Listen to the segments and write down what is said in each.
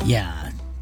Ja,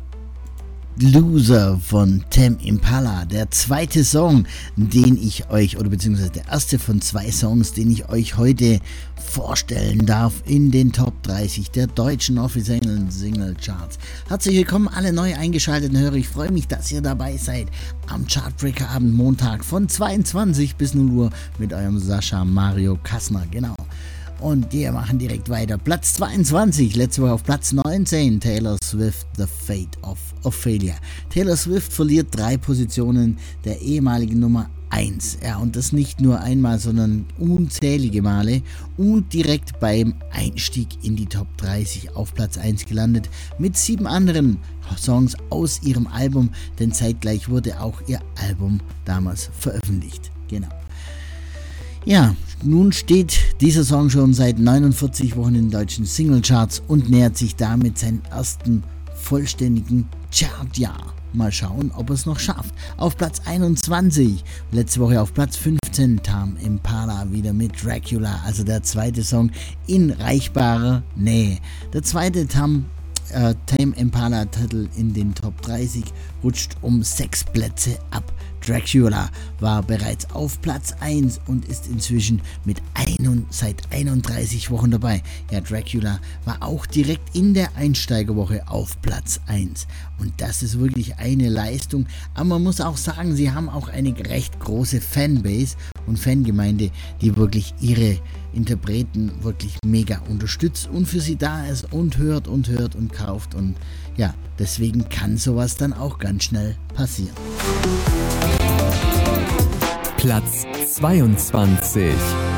Loser von Tame Impala, der zweite Song, den ich euch, oder beziehungsweise der erste von 2 Songs, den ich euch heute vorstellen darf in den Top 30 der deutschen offiziellen Single-Charts. Herzlich willkommen alle neu eingeschalteten Hörer, ich freue mich, dass ihr dabei seid am Chartbreaker-Abend Montag von 22 bis 0 Uhr mit eurem Sascha Mario Kassner, genau. Und wir machen direkt weiter. Platz 22, letzte Woche auf Platz 19, Taylor Swift, The Fate of Ophelia. Taylor Swift verliert 3 Positionen der ehemaligen Nummer 1. Ja, und das nicht nur einmal, sondern unzählige Male. Und direkt beim Einstieg in die Top 30 auf Platz 1 gelandet. Mit 7 anderen Songs aus ihrem Album, denn zeitgleich wurde auch ihr Album damals veröffentlicht. Genau. Ja, nun steht dieser Song schon seit 49 Wochen in den deutschen Singlecharts und nähert sich damit seinem ersten vollständigen Chartjahr. Mal schauen, ob er es noch schafft. Auf Platz 21, letzte Woche auf Platz 15, Tame Impala wieder mit Dracula, also der zweite Song in reichbarer Nähe. Der zweite Tame Impala Titel in den Top 30 rutscht um 6 Plätze ab. Dracula war bereits auf Platz 1 und ist inzwischen seit 31 Wochen dabei. Ja, Dracula war auch direkt in der Einsteigerwoche auf Platz 1. Und das ist wirklich eine Leistung. Aber man muss auch sagen, sie haben auch eine recht große Fanbase und Fangemeinde, die wirklich ihre Interpreten wirklich mega unterstützt und für sie da ist und hört und kauft. Und ja, deswegen kann sowas dann auch ganz schnell passieren. Platz 22.